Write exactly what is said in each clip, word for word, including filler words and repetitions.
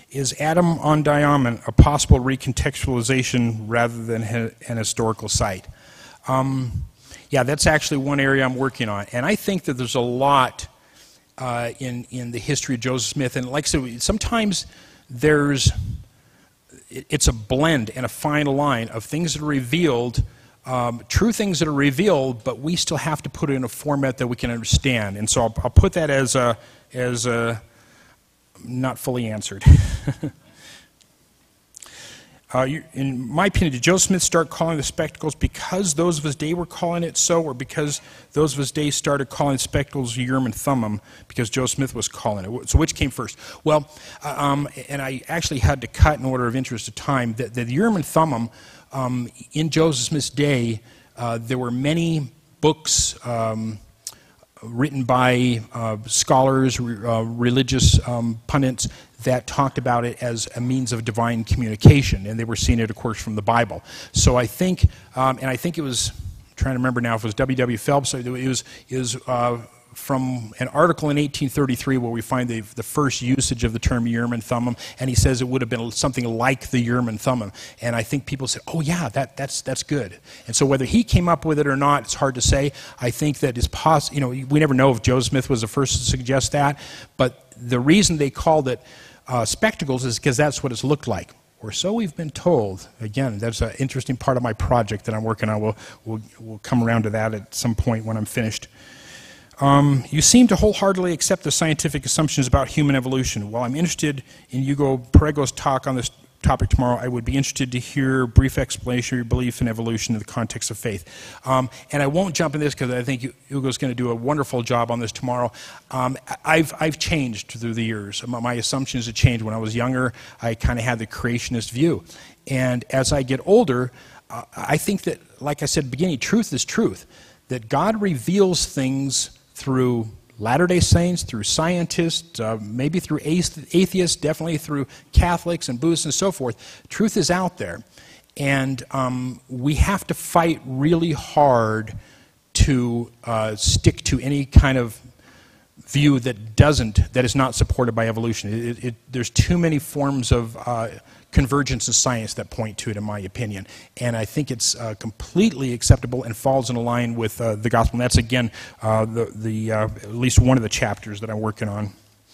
Is Adam on Diamond a possible recontextualization rather than an historical site? Um, yeah, that's actually one area I'm working on. And I think that there's a lot uh, in, in the history of Joseph Smith. And like I said, sometimes there's, it's a blend and a fine line of things that are revealed, um, true things that are revealed, but we still have to put it in a format that we can understand. And so I'll, I'll put that as a, as a not fully answered. uh, you, in my opinion, did Joseph Smith start calling the spectacles because those of his day were calling it so, or because those of his day started calling spectacles Urim and Thummim because Joseph Smith was calling it? So which came first? Well, uh, um, and I actually had to cut in order of interest of time, that the, the Urim and Thummim, um, in Joseph Smith's day, uh, there were many books um, written by uh, scholars, uh, religious um, pundits that talked about it as a means of divine communication, and they were seeing it, of course, from the Bible. So I think, um, and I think it was, I'm trying to remember now if it was W W Phelps, it was, it was uh, from an article in eighteen thirty-three where we find the, the first usage of the term Urim and Thummim, and he says it would have been something like the Urim and Thummim. And I think people said, oh yeah, that, that's, that's good. And so whether he came up with it or not, it's hard to say. I think that it's possible, you know, we never know if Joseph Smith was the first to suggest that, but the reason they called it uh, spectacles is because that's what it's looked like. Or so we've been told. Again, that's an interesting part of my project that I'm working on. We'll, we'll, we'll come around to that at some point when I'm finished. Um, you seem to wholeheartedly accept the scientific assumptions about human evolution. While I'm interested in Hugo Parego's talk on this topic tomorrow, I would be interested to hear a brief explanation of your belief in evolution in the context of faith. Um, and I won't jump in this because I think Hugo's going to do a wonderful job on this tomorrow. Um, I've, I've changed through the years. My assumptions have changed. When I was younger, I kind of had the creationist view. And as I get older, uh, I think that, like I said at the beginning, truth is truth. That God reveals things through Latter-day Saints, through scientists, uh, maybe through atheists, definitely through Catholics and Buddhists and so forth. Truth is out there. And um, we have to fight really hard to uh, stick to any kind of view that doesn't, that is not supported by evolution. It, it, there's too many forms of uh, convergence in science that point to it, in my opinion. And I think it's uh, completely acceptable and falls in line with uh, the gospel. And that's, again, uh, the, the, uh, at least one of the chapters that I'm working on.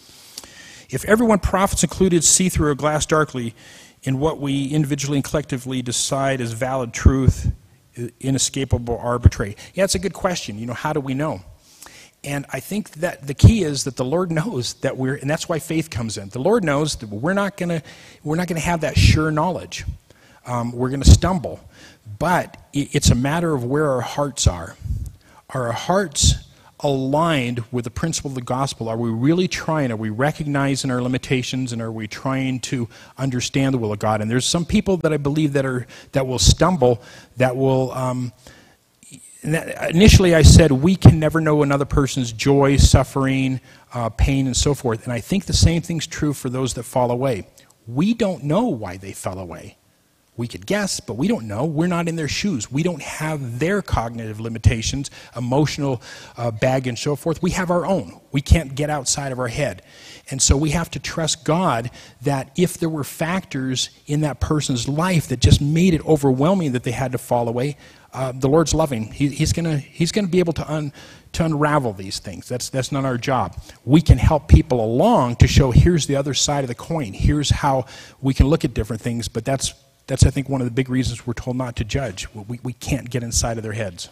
If everyone, prophets included, see through a glass darkly in what we individually and collectively decide as valid truth, inescapable, arbitrary. Yeah, it's a good question. You know, how do we know? And I think that the key is that the Lord knows that we're, and that's why faith comes in. The Lord knows that we're not going to, we're not going to have that sure knowledge. Um, we're going to stumble, but it's a matter of where our hearts are. Are our hearts aligned with the principle of the gospel? Are we really trying? Are we recognizing our limitations, and are we trying to understand the will of God? And there's some people that I believe that are that will stumble, that will. Um, And that, initially I said we can never know another person's joy, suffering, uh, pain, and so forth. And I think the same thing's true for those that fall away. We don't know why they fell away. We could guess, but we don't know. We're not in their shoes. We don't have their cognitive limitations, emotional uh, bag, and so forth. We have our own. We can't get outside of our head. And so we have to trust God that if there were factors in that person's life that just made it overwhelming that they had to fall away, Uh, the Lord's loving. He, he's going to he's going to be able to un, to unravel these things. That's that's not our job. We can help people along to show here's the other side of the coin. Here's how we can look at different things. But that's that's I think one of the big reasons we're told not to judge. We we can't get inside of their heads.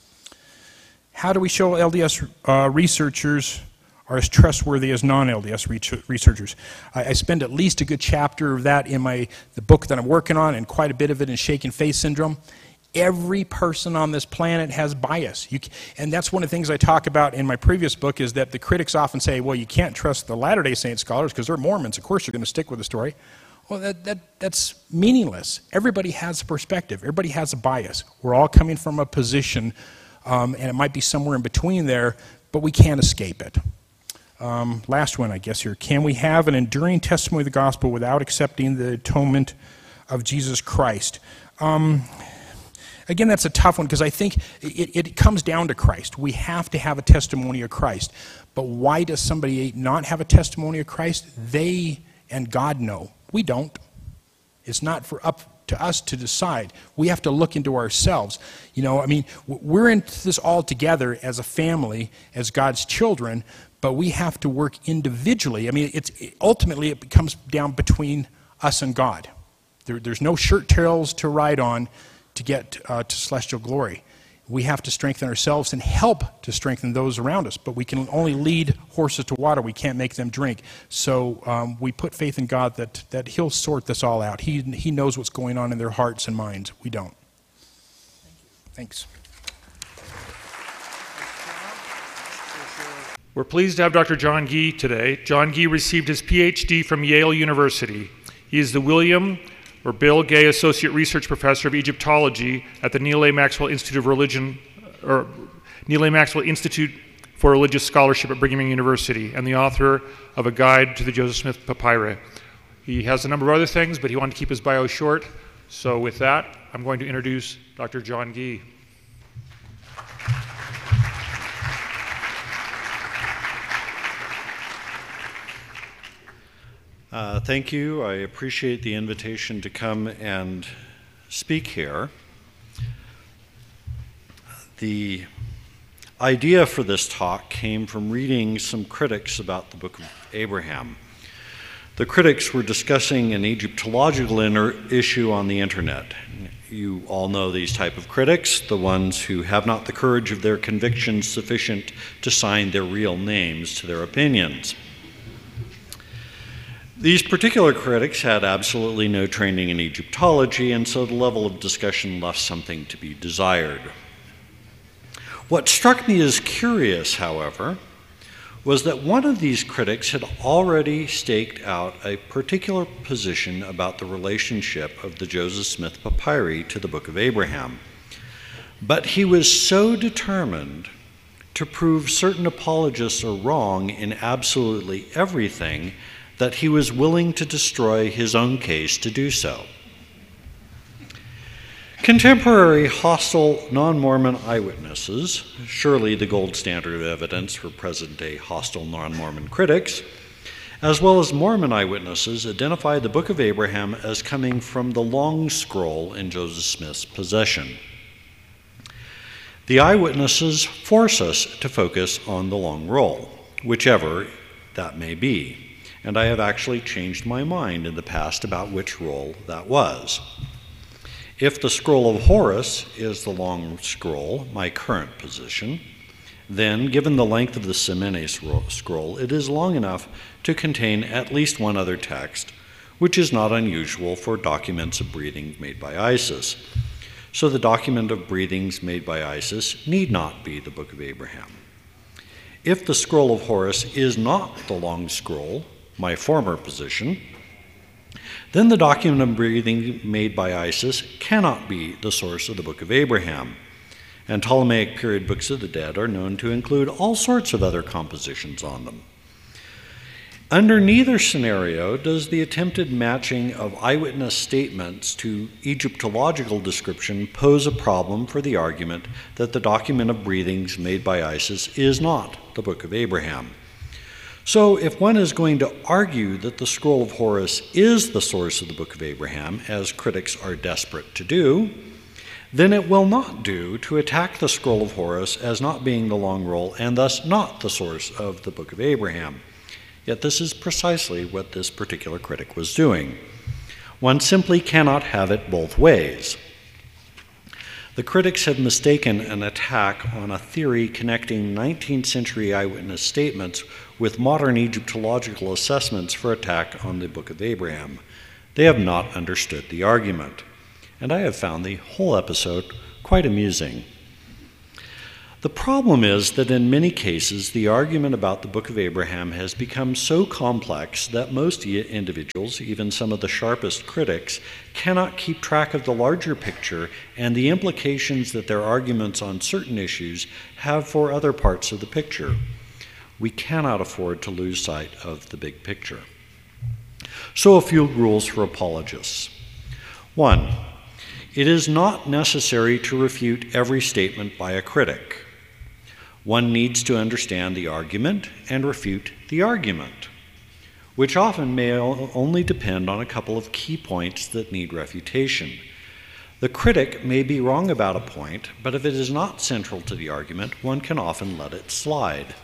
How do we show L D S uh, researchers are as trustworthy as non-L D S researchers? I, I spend at least a good chapter of that in my the book that I'm working on, and quite a bit of it in Shaken Faith Syndrome. Every person on this planet has bias. You, and that's one of the things I talk about in my previous book, is that the critics often say, well, you can't trust the Latter-day Saint scholars because they're Mormons. Of course, you're going to stick with the story. Well, that, that, that's meaningless. Everybody has a perspective. Everybody has a bias. We're all coming from a position, um, and it might be somewhere in between there, but we can't escape it. Um, last one, I guess, here. Can we have an enduring testimony of the gospel without accepting the atonement of Jesus Christ? Um... Again, that's a tough one, because I think it, it comes down to Christ. We have to have a testimony of Christ. But why does somebody not have a testimony of Christ? They, and God know? We don't. It's not for up to us to decide. We have to look into ourselves. You know, I mean, we're in this all together as a family, as God's children, but we have to work individually. I mean, it's ultimately it comes down between us and God. There, there's no shirt tails to ride on to get uh, to celestial glory. We have to strengthen ourselves and help to strengthen those around us, but we can only lead horses to water. We can't make them drink. So um, we put faith in God that, that he'll sort this all out. He, he knows what's going on in their hearts and minds. We don't. Thanks. We're pleased to have Doctor John Gee today. John Gee received his P H D from Yale University. He is the William or Bill Gay Associate Research Professor of Egyptology at the Neal A. Maxwell Institute of Religion, or Neal A. Maxwell Institute for Religious Scholarship at Brigham Young University, and the author of a guide to the Joseph Smith Papyri. He has a number of other things, but he wanted to keep his bio short. So with that, I'm going to introduce Doctor John Gee. Uh, thank you. I appreciate the invitation to come and speak here. The idea for this talk came from reading some critics about the Book of Abraham. The critics were discussing an Egyptological issue on the internet. You all know these type of critics, the ones who have not the courage of their convictions sufficient to sign their real names to their opinions. These particular critics had absolutely no training in Egyptology, and so the level of discussion left something to be desired. What struck me as curious, however, was that one of these critics had already staked out a particular position about the relationship of the Joseph Smith Papyri to the Book of Abraham. But he was so determined to prove certain apologists are wrong in absolutely everything that he was willing to destroy his own case to do so. Contemporary hostile non-Mormon eyewitnesses, surely the gold standard of evidence for present-day hostile non-Mormon critics, as well as Mormon eyewitnesses, identify the Book of Abraham as coming from the long scroll in Joseph Smith's possession. The eyewitnesses force us to focus on the long roll, whichever that may be. And I have actually changed my mind in the past about which roll that was. If the scroll of Horus is the long scroll, my current position, then, given the length of the Semene scroll, it is long enough to contain at least one other text, which is not unusual for documents of breathing made by Isis. So the document of breathings made by Isis need not be the Book of Abraham. If the scroll of Horus is not the long scroll, my former position, then the document of breathing made by Isis cannot be the source of the Book of Abraham. And Ptolemaic period books of the dead are known to include all sorts of other compositions on them. Under neither scenario does the attempted matching of eyewitness statements to Egyptological description pose a problem for the argument that the document of breathings made by Isis is not the Book of Abraham. So if one is going to argue that the scroll of Horus is the source of the Book of Abraham, as critics are desperate to do, then it will not do to attack the scroll of Horus as not being the long roll and thus not the source of the Book of Abraham. Yet this is precisely what this particular critic was doing. One simply cannot have it both ways. The critics have mistaken an attack on a theory connecting nineteenth century eyewitness statements with modern Egyptological assessments for attack on the Book of Abraham. They have not understood the argument, and I have found the whole episode quite amusing. The problem is that in many cases, the argument about the Book of Abraham has become so complex that most individuals, even some of the sharpest critics, cannot keep track of the larger picture and the implications that their arguments on certain issues have for other parts of the picture. We cannot afford to lose sight of the big picture. So a few rules for apologists. One, it is not necessary to refute every statement by a critic. One needs to understand the argument and refute the argument. which often may only depend on a couple of key points that need refutation. The critic may be wrong about a point, but if it is not central to the argument, one can often let it slide.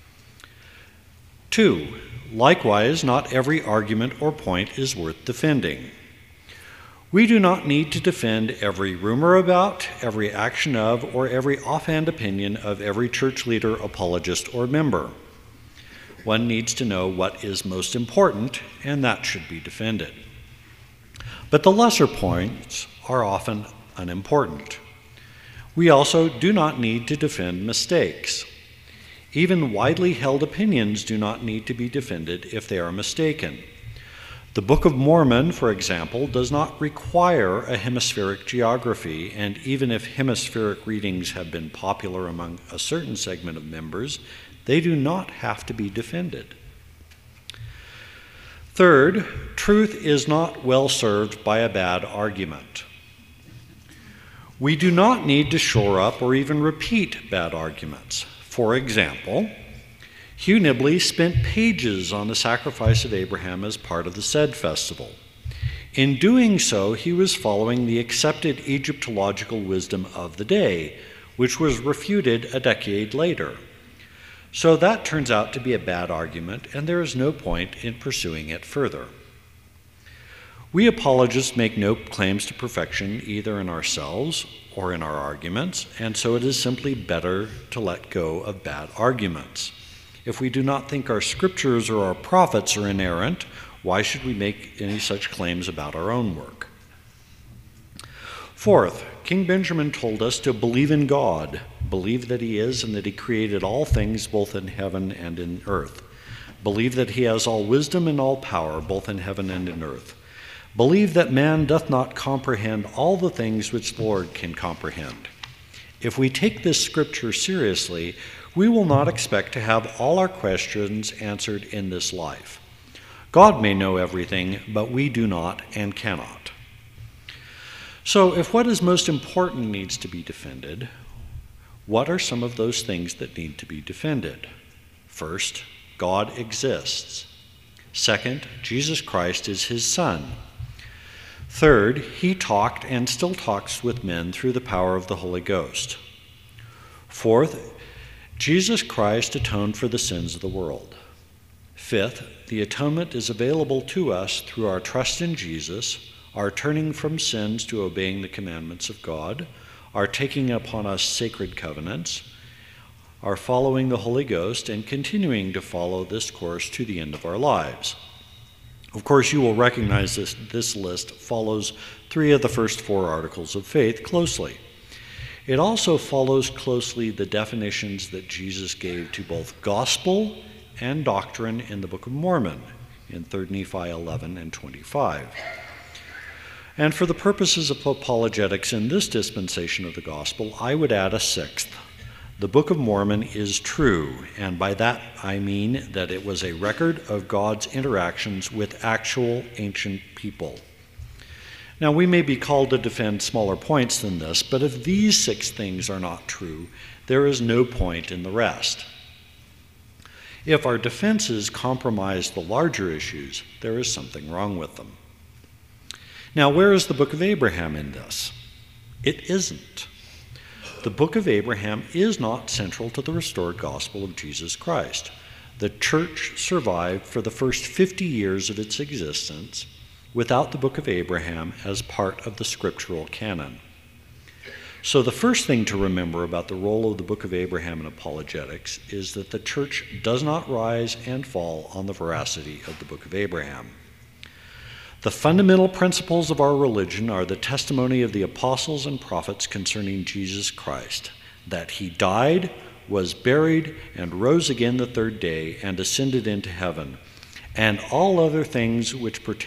Two, likewise, not every argument or point is worth defending. We do not need to defend every rumor about, every action of, or every offhand opinion of every church leader, apologist, or member. One needs to know what is most important, and that should be defended. But the lesser points are often unimportant. We also do not need to defend mistakes. Even widely held opinions do not need to be defended if they are mistaken. The Book of Mormon, for example, does not require a hemispheric geography, and even if hemispheric readings have been popular among a certain segment of members, they do not have to be defended. Third, truth is not well served by a bad argument. We do not need to shore up or even repeat bad arguments. For example, Hugh Nibley spent pages on the sacrifice of Abraham as part of the Sed Festival. In doing so, he was following the accepted Egyptological wisdom of the day, which was refuted a decade later. So that turns out to be a bad argument, and there is no point in pursuing it further. We apologists make no claims to perfection either in ourselves or in our arguments, and so it is simply better to let go of bad arguments. If we do not think our scriptures or our prophets are inerrant, why should we make any such claims about our own work? Fourth, King Benjamin told us to believe in God, believe that he is and that he created all things both in heaven and in earth. Believe that he has all wisdom and all power both in heaven and in earth. Believe that man doth not comprehend all the things which the Lord can comprehend. If we take this scripture seriously, we will not expect to have all our questions answered in this life. God may know everything, but we do not and cannot. So if what is most important needs to be defended, what are some of those things that need to be defended? First, God exists. Second, Jesus Christ is his Son. Third, he talked and still talks with men through the power of the Holy Ghost. Fourth, Jesus Christ atoned for the sins of the world. Fifth, the atonement is available to us through our trust in Jesus, our turning from sins to obeying the commandments of God, our taking upon us sacred covenants, our following the Holy Ghost, and continuing to follow this course to the end of our lives. Of course, you will recognize this, this list follows three of the first four articles of faith closely. It also follows closely the definitions that Jesus gave to both gospel and doctrine in the Book of Mormon in Third Nephi eleven and twenty-five. And for the purposes of apologetics in this dispensation of the gospel, I would add a sixth. The Book of Mormon is true, and by that I mean that it was a record of God's interactions with actual ancient people. Now, we may be called to defend smaller points than this, but if these six things are not true, there is no point in the rest. If our defenses compromise the larger issues, there is something wrong with them. Now, where is the Book of Abraham in this? It isn't. The Book of Abraham is not central to the restored gospel of Jesus Christ. The church survived for the first fifty years of its existence without the Book of Abraham as part of the scriptural canon. So the first thing to remember about the role of the Book of Abraham in apologetics is that the church does not rise and fall on the veracity of the Book of Abraham. The fundamental principles of our religion are the testimony of the apostles and prophets concerning Jesus Christ, that he died, was buried, and rose again the third day, and ascended into heaven, and all other things which pertain